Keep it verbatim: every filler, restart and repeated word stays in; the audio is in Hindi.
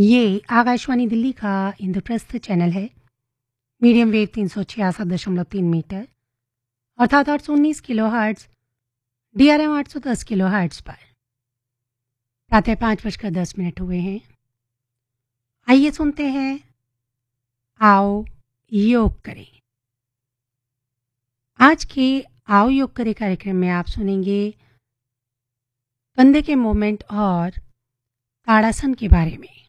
ये आकाशवाणी दिल्ली का इंद्रप्रस्थ चैनल है। मीडियम वेव तीन सौ छियासठ दशमलव तीन मीटर अर्थात आठ सौ उन्नीस kilo hertz, D R M आठ सौ दस किलो हर्ट्ज पर प्रातः पाँच बजकर दस मिनट हुए हैं। आइए सुनते हैं आओ योग करें। आज के आओ योग करें कार्यक्रम में आप सुनेंगे कंधे के मूवमेंट और ताड़ासन के बारे में।